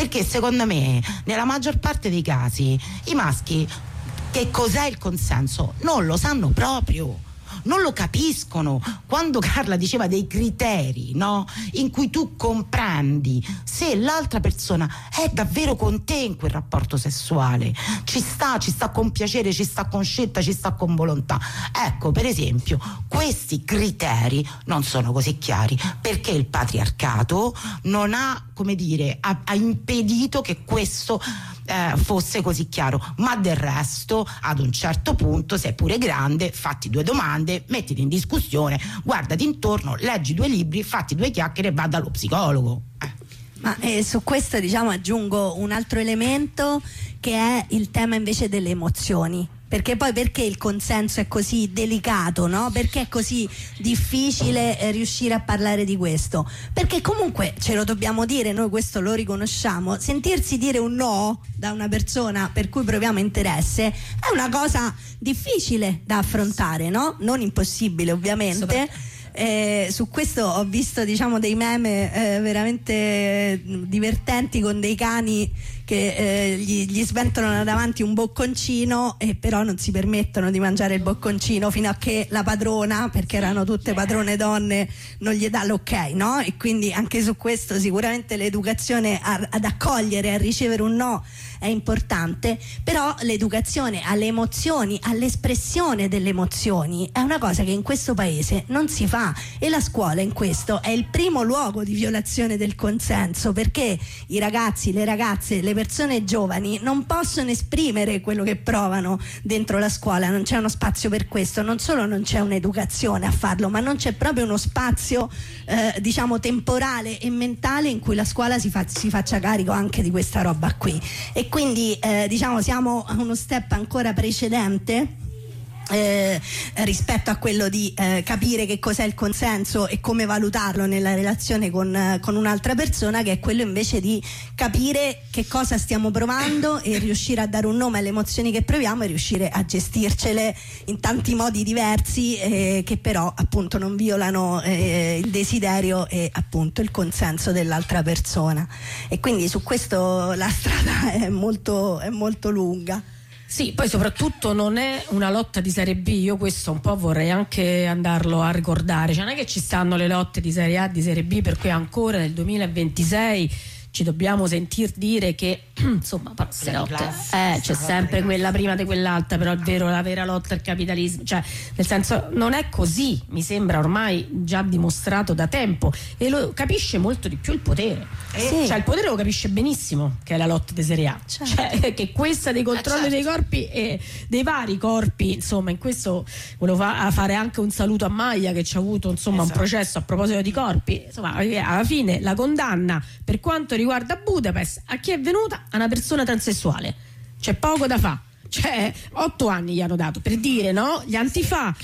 perché secondo me nella maggior parte dei casi i maschi che cos'è il consenso non lo sanno proprio, non lo capiscono. Quando Carla diceva dei criteri, no? In cui tu comprendi se l'altra persona è davvero con te in quel rapporto sessuale, ci sta con piacere, ci sta con scelta, ci sta con volontà. Ecco, per esempio, questi criteri non sono così chiari perché il patriarcato non ha, come dire, ha impedito che questo fosse così chiaro, ma del resto ad un certo punto sei pure grande, fatti 2 domande, mettiti in discussione, guardati intorno, leggi 2 libri, fatti 2 chiacchiere e va dallo psicologo. Ma su questo aggiungo un altro elemento che è il tema invece delle emozioni. Perché poi perché il consenso è così delicato, no? Perché è così difficile riuscire a parlare di questo? Perché comunque ce lo dobbiamo dire, noi questo lo riconosciamo, sentirsi dire un no da una persona per cui proviamo interesse è una cosa difficile da affrontare, no? Non impossibile ovviamente. Su questo ho visto dei meme veramente divertenti con dei cani che gli sventolano davanti un bocconcino e però non si permettono di mangiare il bocconcino fino a che la padrona, perché erano tutte padrone donne, non gli dà l'ok, no? E quindi anche su questo sicuramente l'educazione ad accogliere, a ricevere un no è importante, però l'educazione alle emozioni, all'espressione delle emozioni è una cosa che in questo paese non si fa, e la scuola in questo è il primo luogo di violazione del consenso, perché i ragazzi, le ragazze, le persone giovani non possono esprimere quello che provano dentro la scuola, non c'è uno spazio per questo, non solo non c'è un'educazione a farlo, ma non c'è proprio uno spazio temporale e mentale in cui la scuola si faccia carico anche di questa roba qui. E quindi siamo a uno step ancora precedente rispetto a quello di capire che cos'è il consenso e come valutarlo nella relazione con un'altra persona, che è quello invece di capire che cosa stiamo provando e riuscire a dare un nome alle emozioni che proviamo e riuscire a gestircele in tanti modi diversi che però appunto non violano il desiderio e appunto il consenso dell'altra persona. E quindi su questo la strada è molto lunga. Sì, poi soprattutto non è una lotta di Serie B, io questo un po' vorrei anche andarlo a ricordare, cioè non è che ci stanno le lotte di Serie A, di Serie B, per cui ancora nel 2026 ci dobbiamo sentir dire che insomma queste lotte c'è sempre quella prima di quell'altra, però è vero, la vera lotta al capitalismo, cioè nel senso non è così, mi sembra ormai già dimostrato da tempo, e lo capisce molto di più il potere, cioè il potere lo capisce benissimo che è la lotta di Serie A, cioè che questa dei controlli dei corpi e dei vari corpi, insomma in questo volevo fare anche un saluto a Maglia che ci ha avuto un processo a proposito di corpi, insomma alla fine la condanna per quanto riguarda Budapest a chi è venuta? A una persona transessuale, c'è poco da fare, cioè 8 anni gli hanno dato per dire, no? Gli antifa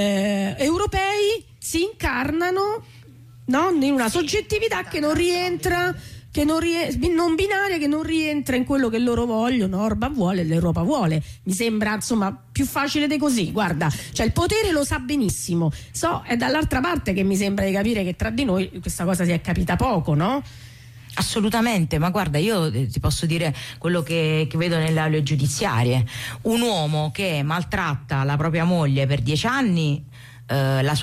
europei si incarnano, no? In una soggettività che non rientra, non binaria, che non rientra in quello che loro vogliono. Orban vuole, l'Europa vuole, mi sembra insomma più facile di così, guarda, cioè il potere lo sa benissimo, è dall'altra parte che mi sembra di capire che tra di noi questa cosa si è capita poco, no? Assolutamente, ma guarda, io ti posso dire quello che vedo nelle aule giudiziarie: un uomo che maltratta la propria moglie per 10 anni, il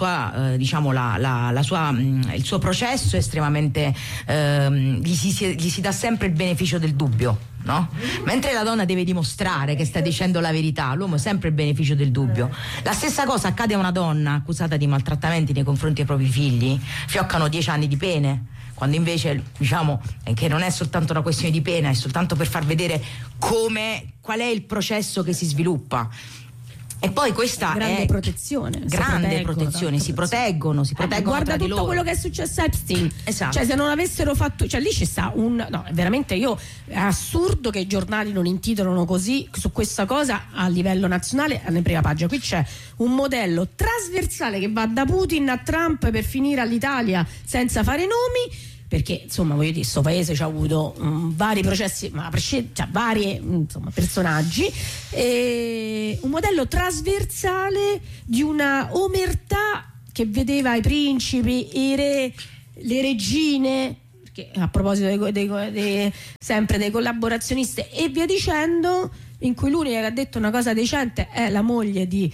suo processo è estremamente gli si dà sempre il beneficio del dubbio, no? Mentre la donna deve dimostrare che sta dicendo la verità, l'uomo ha sempre il beneficio del dubbio. La stessa cosa accade a una donna accusata di maltrattamenti nei confronti dei propri figli, fioccano 10 anni di pene, quando invece che non è soltanto una questione di pena, è soltanto per far vedere qual è il processo che si sviluppa. E poi questa grande è protezione, si proteggono guarda tra di tutto loro. Quello che è successo a Epstein, esatto. Cioè se non avessero fatto, cioè lì ci sta veramente è assurdo che i giornali non intitolano così su questa cosa a livello nazionale in prima pagina. Qui c'è un modello trasversale che va da Putin a Trump per finire all'Italia senza fare nomi, perché insomma voglio dire, questo paese ci ha avuto vari processi, vari personaggi, e un modello trasversale di una omertà che vedeva i principi, i re, le regine, che a proposito sempre dei collaborazionisti e via dicendo, in cui l'unica che ha detto una cosa decente è la moglie di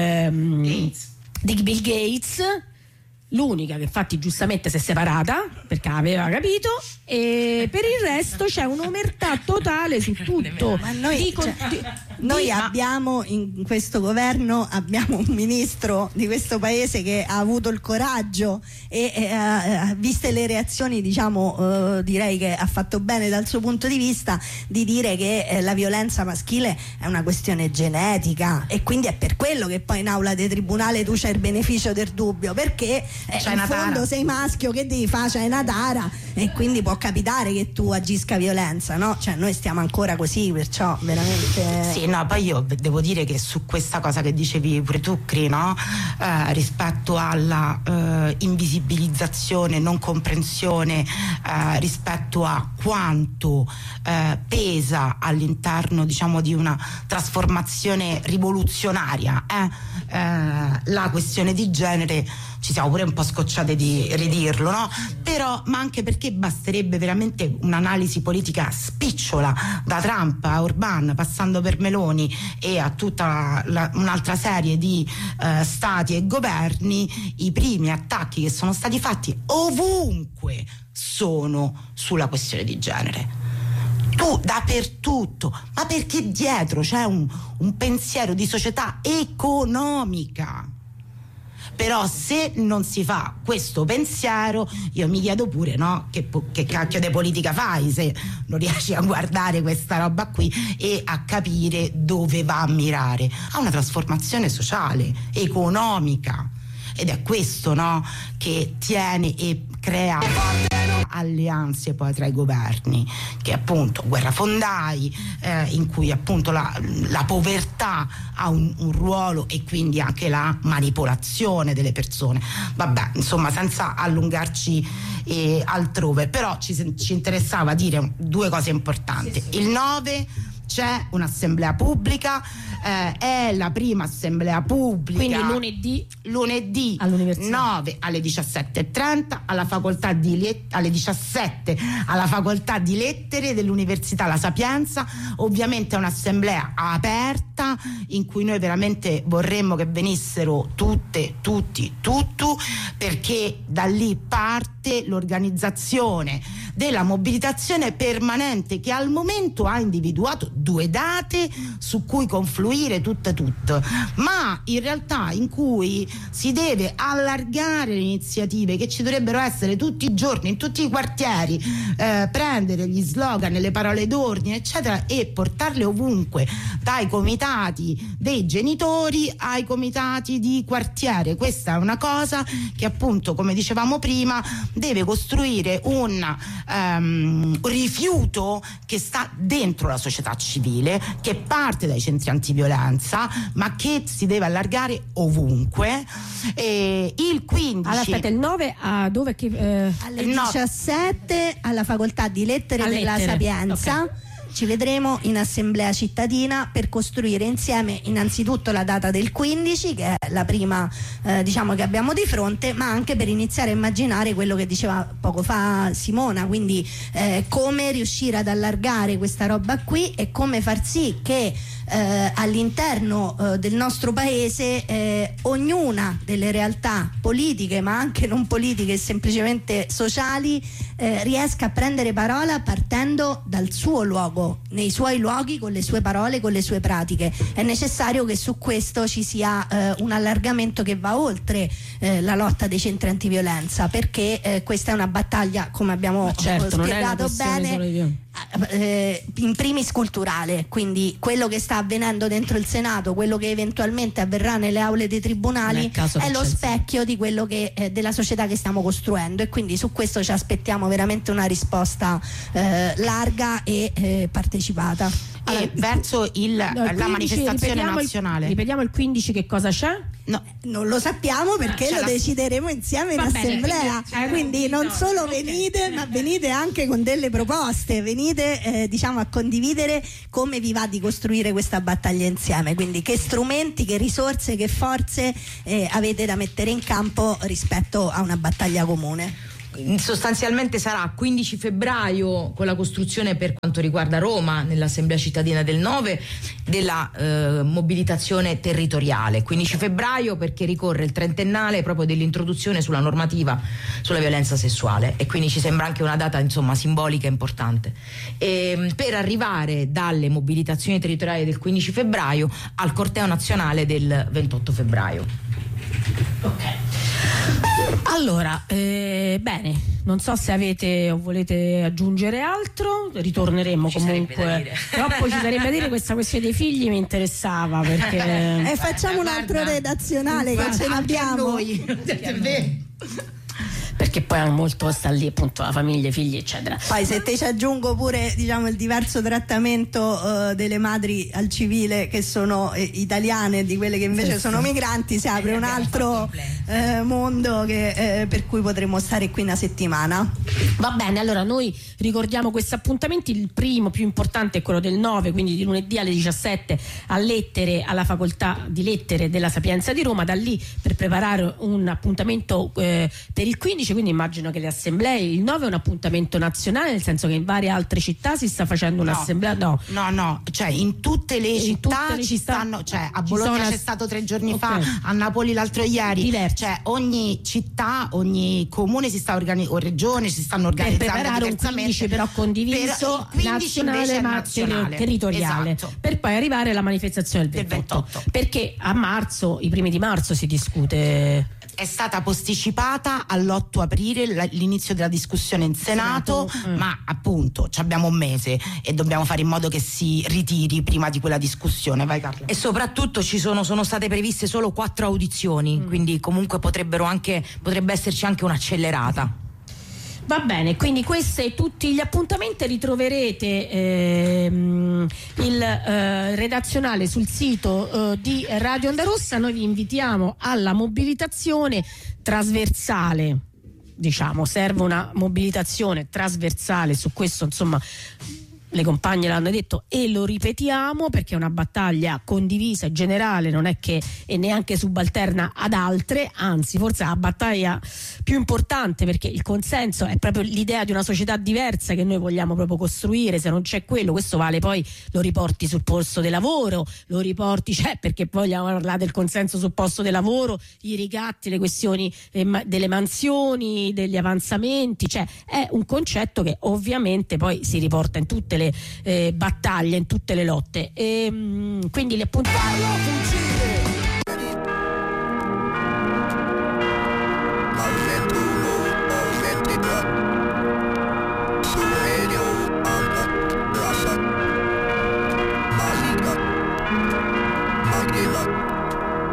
Bill Gates, l'unica che infatti giustamente si è separata perché aveva capito, e per il resto c'è un'omertà totale su tutto. Ma noi abbiamo in questo governo abbiamo un ministro di questo paese che ha avuto il coraggio e viste le reazioni, diciamo, direi che ha fatto bene dal suo punto di vista di dire che la violenza maschile è una questione genetica, e quindi è per quello che poi in aula di tribunale tu c'hai il beneficio del dubbio, perché in fondo sei maschio, che devi fare? C'hai una tara, e quindi può capitare che tu agisca violenza, no? Cioè noi stiamo ancora così, perciò veramente sì, no, poi io devo dire che su questa cosa che dicevi pure tu, Cri, no? Rispetto alla invisibilizzazione, non comprensione rispetto a quanto pesa all'interno, diciamo, di una trasformazione rivoluzionaria la questione di genere, ci siamo pure un po' scocciate di ridirlo, no? Però, ma anche perché basterebbe veramente un'analisi politica spicciola, da Trump a Orban, passando per Meloni e a tutta un'altra serie di stati e governi. I primi attacchi che sono stati fatti ovunque sono sulla questione di genere. Dappertutto, ma perché dietro c'è un pensiero di società economica. Però se non si fa questo pensiero, io mi chiedo pure, no, che cacchio di politica fai se non riesci a guardare questa roba qui e a capire dove va a mirare, a una trasformazione sociale, economica. Ed è questo, no, che tiene e crea alleanze poi tra i governi, che appunto guerrafondai, in cui appunto la povertà ha un ruolo, e quindi anche la manipolazione delle persone. Vabbè, insomma, senza allungarci altrove, però ci interessava dire due cose importanti. Il 9 c'è un'assemblea pubblica, è la prima assemblea pubblica, quindi lunedì all'università 9 alle 17:30 alle 17 alla facoltà di lettere dell'Università La Sapienza. Ovviamente è un'assemblea aperta in cui noi veramente vorremmo che venissero tutti, perché da lì parte l'organizzazione della mobilitazione permanente, che al momento ha individuato 2 date su cui confluire tutte, ma in realtà in cui si deve allargare le iniziative, che ci dovrebbero essere tutti i giorni in tutti i quartieri, prendere gli slogan, le parole d'ordine eccetera e portarle ovunque, dai comitati dei genitori ai comitati di quartiere. Questa è una cosa che appunto, come dicevamo prima, deve costruire un rifiuto che sta dentro la società civile, che parte dai centri antiviolenza, ma che si deve allargare ovunque. Il 15 allora, aspetta, il 9 a dove? Alle 17 alla facoltà di lettere della Sapienza. Okay. Ci vedremo in assemblea cittadina per costruire insieme innanzitutto la data del 15, che è la prima diciamo che abbiamo di fronte, ma anche per iniziare a immaginare quello che diceva poco fa Simona, quindi come riuscire ad allargare questa roba qui e come far sì che all'interno del nostro paese ognuna delle realtà politiche, ma anche non politiche, semplicemente sociali, riesca a prendere parola partendo dal suo luogo, nei suoi luoghi, con le sue parole, con le sue pratiche. È necessario che su questo ci sia un allargamento che va oltre la lotta dei centri antiviolenza, perché questa è una battaglia, come abbiamo spiegato bene, in primis culturale, quindi quello che sta avvenendo dentro il Senato, quello che eventualmente avverrà nelle aule dei tribunali è lo specchio di quello che della società che stiamo costruendo, e quindi su questo ci aspettiamo veramente una risposta larga e partecipata. E verso la manifestazione nazionale. Ripetiamo il 15 che cosa c'è? No, non lo sappiamo perché lo decideremo insieme in assemblea. Quindi non solo venite, ma venite anche con delle proposte, venite diciamo a condividere come vi va di costruire questa battaglia insieme, quindi che strumenti, che risorse, che forze avete da mettere in campo rispetto a una battaglia comune. sostanzialmente sarà 15 febbraio con la costruzione per quanto riguarda Roma nell'Assemblea cittadina del 9 della mobilitazione territoriale. 15 febbraio perché ricorre il trentennale proprio dell'introduzione sulla normativa sulla violenza sessuale, e quindi ci sembra anche una data insomma simbolica e importante, per arrivare dalle mobilitazioni territoriali del 15 febbraio al corteo nazionale del 28 febbraio. Ok. Allora, bene, non so se avete o volete aggiungere altro, ritorneremo comunque. Troppo ci sarebbe a dire, questa questione dei figli mi interessava perché. E facciamo un altro redazionale che ce l'abbiamo. Perché poi molto sta lì appunto la famiglia, i figli eccetera. Poi se te ci aggiungo pure il diverso trattamento delle madri al civile che sono italiane e di quelle che invece sono migranti, si apre un altro mondo per cui potremo stare qui una settimana. Va bene, allora noi ricordiamo questi appuntamenti. Il primo più importante è quello del 9, quindi di lunedì alle 17 a Lettere, alla facoltà di Lettere della Sapienza di Roma. Da lì per preparare un appuntamento per il 15, quindi immagino che le assemblee, il 9 è un appuntamento nazionale, nel senso che in varie altre città si sta facendo un'assemblea. No, cioè in tutte le città ci stanno, cioè a Bologna c'è stato 3 giorni fa, a Napoli l'altro ieri. Diverso. Cioè ogni città, ogni comune si sta o regione si stanno organizzando per preparare un 15 però condiviso, nazionale ma territoriale, esatto. Per poi arrivare alla manifestazione del 28. Perché a marzo, i primi di marzo si discute. È stata posticipata all'8 aprile l'inizio della discussione in Senato. Ma appunto abbiamo un mese e dobbiamo fare in modo che si ritiri prima di quella discussione. Vai Carla. E soprattutto sono state previste solo 4 audizioni, quindi comunque potrebbe esserci anche un'accelerata. Va bene, quindi questi e tutti gli appuntamenti ritroverete il redazionale sul sito di Radio Onda Rossa. Noi vi invitiamo alla mobilitazione trasversale, diciamo, serve una mobilitazione trasversale, su questo insomma le compagne l'hanno detto e lo ripetiamo perché è una battaglia condivisa e generale, non è che è neanche subalterna ad altre, anzi forse è la battaglia più importante, perché il consenso è proprio l'idea di una società diversa che noi vogliamo proprio costruire. Se non c'è quello, questo vale, poi lo riporti sul posto di lavoro, lo riporti, perché poi vogliamo parlare del consenso sul posto di lavoro, i ricatti, le questioni delle mansioni, degli avanzamenti, è un concetto che ovviamente poi si riporta in tutte le battaglie, in tutte le lotte, quindi le puntate. Magia